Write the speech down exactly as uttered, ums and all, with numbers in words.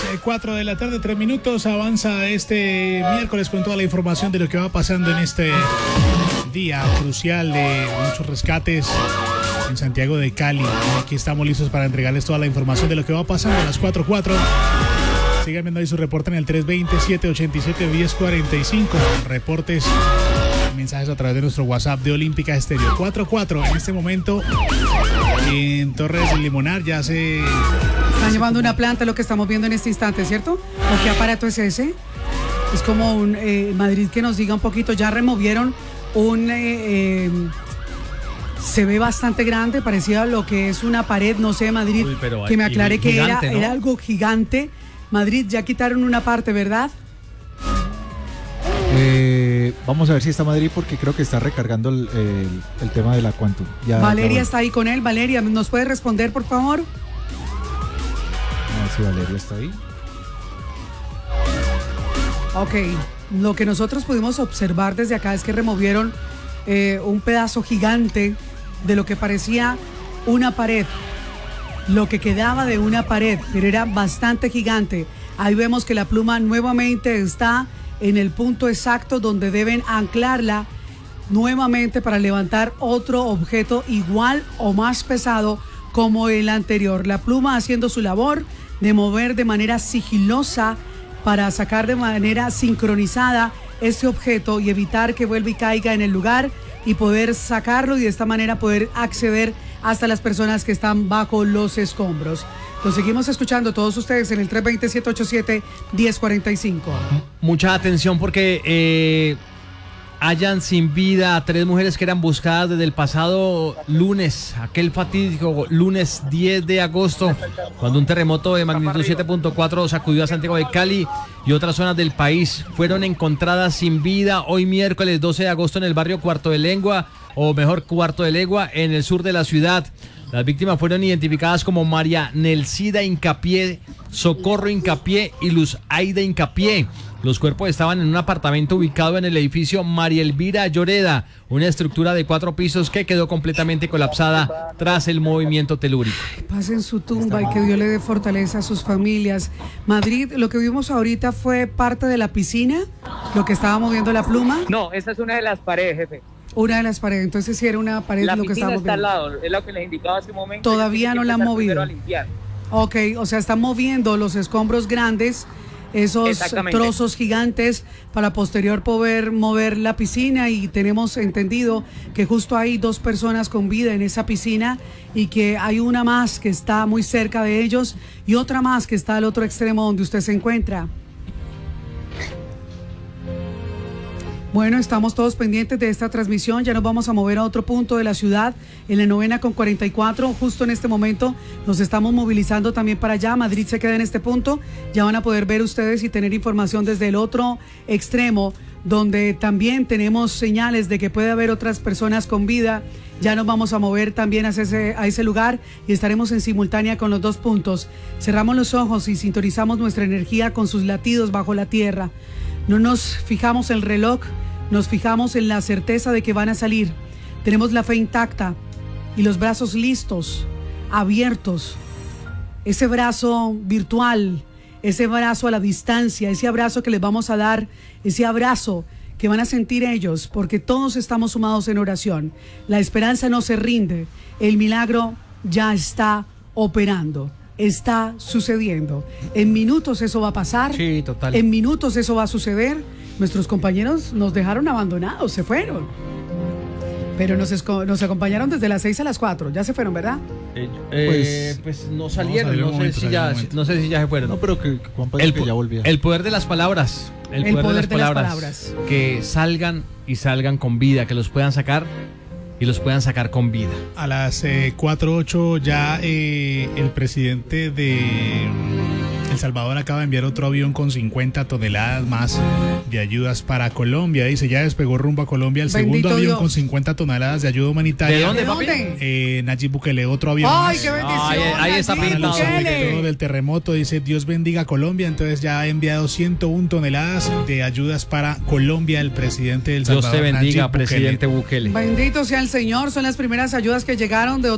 cuatro de la tarde, tres minutos. Avanza este miércoles con toda la información de lo que va pasando en este día crucial de muchos rescates en Santiago de Cali. Aquí estamos listos para entregarles toda la información de lo que va pasando a las cuatro cuatro. Sigan viendo ahí su reporte en el tres dos cero, siete ocho siete, uno cero cuatro cinco. Reportes, mensajes a través de nuestro WhatsApp de Olímpica Estéreo. cuatro cuatro en este momento en Torres del Limonar ya se... Están llevando una planta, lo que estamos viendo en este instante, ¿cierto? ¿O qué aparato es ese? Es como un eh, Madrid, que nos diga un poquito. Ya removieron un... Eh, eh, se ve bastante grande, parecía lo que es una pared, no sé, Madrid, Uy, pero que me aclare que gigante, era, ¿no? Era algo gigante. Madrid, ya quitaron una parte, ¿verdad? Eh, vamos a ver si está Madrid, porque creo que está recargando el, el, el tema de la Quantum. Ya, Valeria ya está ahí con él. Valeria, ¿nos puede responder, por favor? A ver si Valeria está ahí. Ok, lo que nosotros pudimos observar desde acá es que removieron eh, un pedazo gigante de lo que parecía una pared, lo que quedaba de una pared, pero era bastante gigante. Ahí vemos que la pluma nuevamente está en el punto exacto donde deben anclarla nuevamente para levantar otro objeto igual o más pesado como el anterior. La pluma haciendo su labor de mover de manera sigilosa para sacar de manera sincronizada ese objeto y evitar que vuelva y caiga en el lugar y poder sacarlo y de esta manera poder acceder hasta las personas que están bajo los escombros. Lo seguimos escuchando todos ustedes en el tres dos cero, siete ocho siete, uno cero cuatro cinco. Mucha atención porque eh, hallan sin vida a tres mujeres que eran buscadas desde el pasado lunes, aquel fatídico lunes diez de agosto, cuando un terremoto de magnitud siete punto cuatro sacudió a Santiago de Cali y otras zonas del país. Fueron encontradas sin vida hoy miércoles doce de agosto en el barrio Cuarto de Lengua, o mejor Cuarto de Legua, en el sur de la ciudad. Las víctimas fueron identificadas como María Nelsida Incapié, Socorro Incapié y Luz Aida Incapié. Los cuerpos estaban en un apartamento ubicado en el edificio María Elvira Lloreda, una estructura de cuatro pisos que quedó completamente colapsada tras el movimiento telúrico. Paz en su tumba y que Dios le dé fortaleza a sus familias. Madrid, lo que vimos ahorita fue parte de la piscina, lo que estaba moviendo la pluma. No, esa es una de las paredes, jefe. Una de las paredes, entonces sí era una pared la lo que estábamos viendo. La piscina está viendo. al lado, es lo que les indicaba hace un momento. Todavía no la han movido. A ok, o sea, están moviendo los escombros grandes, esos trozos gigantes, para posterior poder mover la piscina, y tenemos entendido que justo hay dos personas con vida en esa piscina y que hay una más que está muy cerca de ellos y otra más que está al otro extremo donde usted se encuentra. Bueno, estamos todos pendientes de esta transmisión. Ya nos vamos a mover a otro punto de la ciudad, en la novena con cuarenta y cuatro. Justo en este momento nos estamos movilizando también para allá. Madrid se queda en este punto. Ya van a poder ver ustedes y tener información desde el otro extremo, donde también tenemos señales de que puede haber otras personas con vida. Ya nos vamos a mover también hacia ese, a ese lugar y estaremos en simultánea con los dos puntos. Cerramos los ojos y sintonizamos nuestra energía con sus latidos bajo la tierra. No nos fijamos en el reloj, nos fijamos en la certeza de que van a salir. Tenemos la fe intacta y los brazos listos, abiertos. Ese brazo virtual, ese abrazo a la distancia, ese abrazo que les vamos a dar, ese abrazo que van a sentir ellos, porque todos estamos sumados en oración. La esperanza no se rinde, el milagro ya está operando. Está sucediendo. En minutos eso va a pasar. Sí, total. En minutos eso va a suceder. Nuestros compañeros nos dejaron abandonados, se fueron. Pero nos, esco- nos acompañaron desde las seis a las cuatro. Ya se fueron, ¿verdad? Eh, eh, pues, pues no salieron, no, no, sé momento, si ya, no sé si ya se fueron. No, pero que, que Juan Pablo el, que ya volvía. El poder de las palabras. El, el poder, poder de, las, de palabras, las palabras. Que salgan y salgan con vida, que los puedan sacar y los puedan sacar con vida. A las eh, cuatro ocho ya eh, el presidente de El Salvador acaba de enviar otro avión con cincuenta toneladas más de ayudas para Colombia. Dice, ya despegó rumbo a Colombia el Bendito segundo avión Dios. con cincuenta toneladas de ayuda humanitaria. ¿De dónde, ¿De papi? dónde? Eh, Nayib Bukele, otro avión ¡Ay, más. qué bendición! Ahí- ahí está Nayib Para los pintado. Bukele. afectados del terremoto, dice, Dios bendiga a Colombia. Entonces ya ha enviado ciento una toneladas de ayudas para Colombia el presidente del Dios Salvador, te bendiga, Nayib Bukele. presidente Bukele. Bendito sea el Señor. Son las primeras ayudas que llegaron de